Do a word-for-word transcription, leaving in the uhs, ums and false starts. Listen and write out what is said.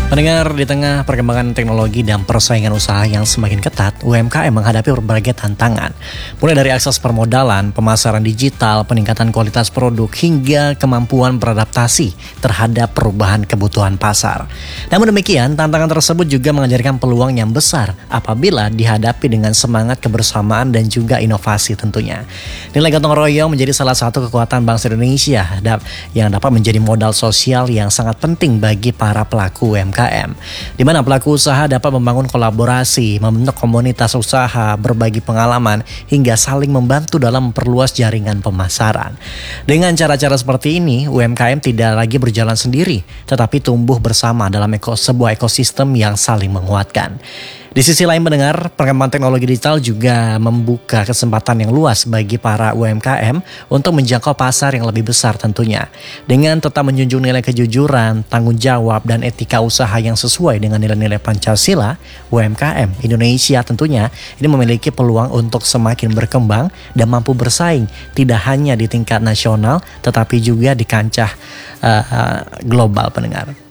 Pendengar, di tengah perkembangan teknologi dan persaingan usaha yang semakin ketat, U M K M menghadapi berbagai tantangan. Mulai dari akses permodalan, pemasaran digital, peningkatan kualitas produk, hingga kemampuan beradaptasi terhadap perubahan kebutuhan pasar. Namun demikian, tantangan tersebut juga mengajarkan peluang yang besar apabila dihadapi dengan semangat kebersamaan dan juga inovasi tentunya. Nilai gotong royong menjadi salah satu kekuatan bangsa Indonesia yang dapat menjadi modal sosial yang sangat penting bagi para pelaku U M K M, di mana pelaku usaha dapat membangun kolaborasi, membentuk komunitas usaha, berbagi pengalaman, hingga saling membantu dalam memperluas jaringan pemasaran. Dengan cara-cara seperti ini, U M K M tidak lagi berjalan sendiri, tetapi tumbuh bersama dalam eko, sebuah ekosistem yang saling menguatkan. Di sisi lain mendengar, perkembangan teknologi digital juga membuka kesempatan yang luas bagi para U M K M untuk menjangkau pasar yang lebih besar tentunya. Dengan tetap menjunjung nilai kejujuran, tanggung jawab, dan etika usaha yang sesuai dengan nilai-nilai Pancasila, U M K M Indonesia tentunya ini memiliki peluang untuk semakin berkembang dan mampu bersaing tidak hanya di tingkat nasional tetapi juga di kancah uh, uh, global pendengar.